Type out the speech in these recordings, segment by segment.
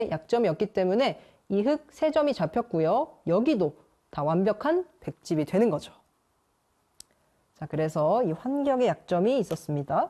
약점이었기 때문에 이 흙 3점이 잡혔고요. 여기도 다 완벽한 100집이 되는 거죠. 자, 그래서 이 환경의 약점이 있었습니다.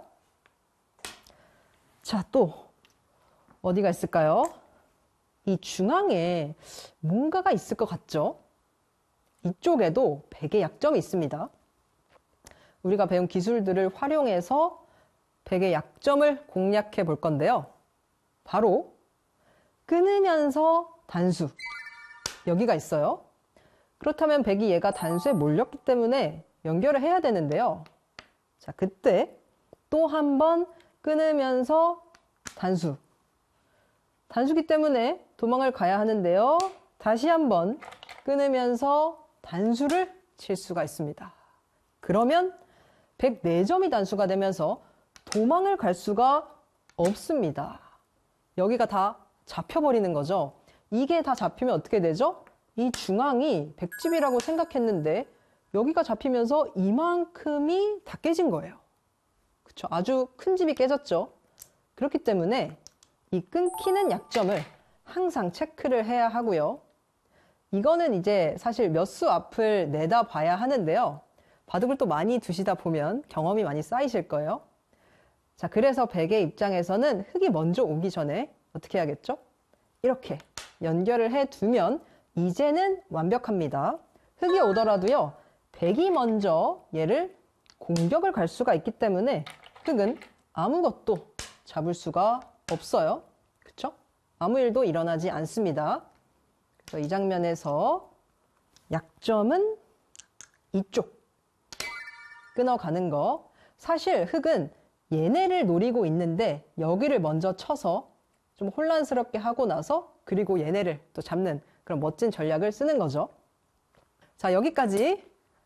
자, 또 어디가 있을까요? 이 중앙에 뭔가가 있을 것 같죠? 이쪽에도 100의 약점이 있습니다. 우리가 배운 기술들을 활용해서 100의 약점을 공략해 볼 건데요. 바로 끊으면서 단수. 여기가 있어요. 그렇다면 100이 얘가 단수에 몰렸기 때문에 연결을 해야 되는데요. 자, 그때 또 한 번 끊으면서 단수. 단수기 때문에 도망을 가야 하는데요. 다시 한번 끊으면서 단수를 칠 수가 있습니다. 그러면 104점이 단수가 되면서 도망을 갈 수가 없습니다. 여기가 다 잡혀버리는 거죠. 이게 다 잡히면 어떻게 되죠? 이 중앙이 100집이라고 생각했는데 여기가 잡히면서 이만큼이 다 깨진 거예요. 그쵸? 아주 큰 집이 깨졌죠. 그렇기 때문에 이 끊기는 약점을 항상 체크를 해야 하고요. 이거는 이제 사실 몇 수 앞을 내다 봐야 하는데요. 바둑을 또 많이 두시다 보면 경험이 많이 쌓이실 거예요. 자, 그래서 100의 입장에서는 흙이 먼저 오기 전에 어떻게 해야겠죠? 이렇게 연결을 해두면 이제는 완벽합니다. 흙이 오더라도요. 100이 먼저 얘를 공격을 갈 수가 있기 때문에 흙은 아무것도 잡을 수가 없어요. 그쵸? 아무 일도 일어나지 않습니다. 그래서 이 장면에서 약점은 이쪽 끊어가는 거. 사실 흙은 얘네를 노리고 있는데 여기를 먼저 쳐서 좀 혼란스럽게 하고 나서 그리고 얘네를 또 잡는 그런 멋진 전략을 쓰는 거죠. 자, 여기까지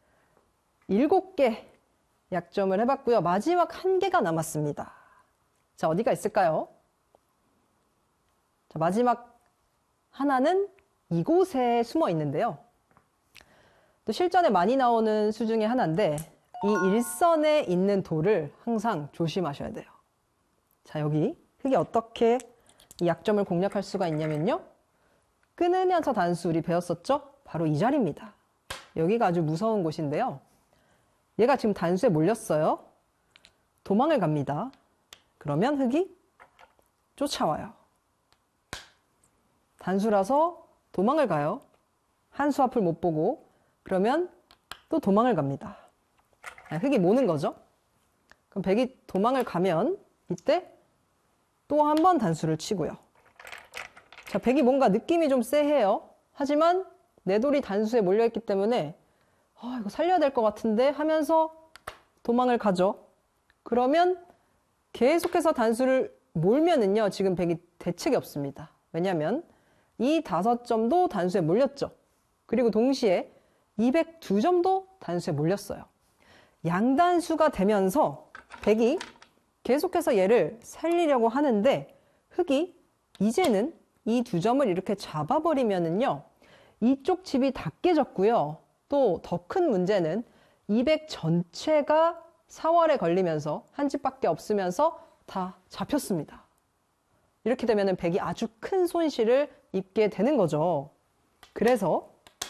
7개 약점을 해봤고요. 마지막 1개가 남았습니다. 자, 어디가 있을까요? 자, 마지막 하나는 이곳에 숨어 있는데요. 또 실전에 많이 나오는 수 중에 하나인데 이 일선에 있는 돌을 항상 조심하셔야 돼요. 자, 여기 흙이 어떻게 이 약점을 공략할 수가 있냐면요. 끊으면서 단수 우리 배웠었죠? 바로 이 자리입니다. 여기가 아주 무서운 곳인데요. 얘가 지금 단수에 몰렸어요. 도망을 갑니다. 그러면 흙이 쫓아와요. 단수라서 도망을 가요. 한 수 앞을 못 보고 그러면 또 도망을 갑니다. 흙이 모는 거죠. 그럼 100이 도망을 가면 이때 또 한 번 단수를 치고요. 자, 100이 뭔가 느낌이 좀 쎄해요. 하지만 내 돌이 단수에 몰려있기 때문에 이거 살려야 될 것 같은데 하면서 도망을 가죠. 그러면 계속해서 단수를 몰면은요. 지금 100이 대책이 없습니다. 왜냐하면 이 5점도 단수에 몰렸죠. 그리고 동시에 202점도 단수에 몰렸어요. 양단수가 되면서 100이 계속해서 얘를 살리려고 하는데 흙이 이제는 이 2점을 이렇게 잡아버리면은요. 이쪽 집이 다 깨졌고요. 또 더 큰 문제는 200 전체가 사월에 걸리면서 한 집밖에 없으면서 다 잡혔습니다. 이렇게 되면은 100이 아주 큰 손실을 입게 되는 거죠. 그래서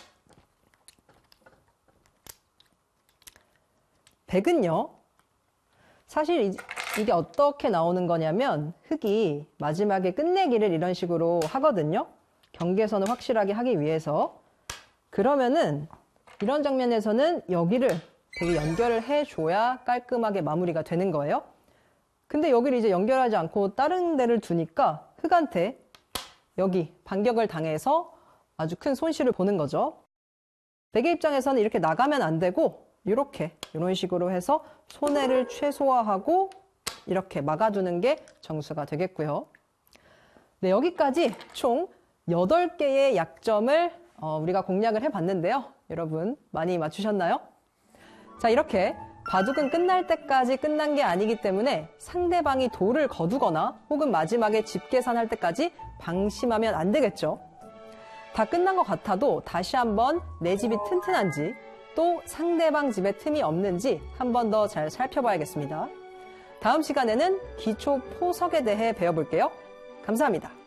100은요. 사실 이게 어떻게 나오는 거냐면 흙이 마지막에 끝내기를 이런 식으로 하거든요. 경계선을 확실하게 하기 위해서. 그러면은 이런 장면에서는 여기를 되게 연결을 해줘야 깔끔하게 마무리가 되는 거예요. 근데 여기를 이제 연결하지 않고 다른 데를 두니까 흙한테 여기 반격을 당해서 아주 큰 손실을 보는 거죠. 100의 입장에서는 이렇게 나가면 안 되고 이런 식으로 해서 손해를 최소화하고 이렇게 막아두는 게 정수가 되겠고요. 네, 여기까지 총 8개의 약점을 우리가 공략을 해봤는데요. 여러분 많이 맞추셨나요? 자, 이렇게 바둑은 끝날 때까지 끝난 게 아니기 때문에 상대방이 돌을 거두거나 혹은 마지막에 집 계산할 때까지 방심하면 안 되겠죠. 다 끝난 것 같아도 다시 한번 내 집이 튼튼한지 또 상대방 집에 틈이 없는지 한 번 더 잘 살펴봐야겠습니다. 다음 시간에는 기초 포석에 대해 배워볼게요. 감사합니다.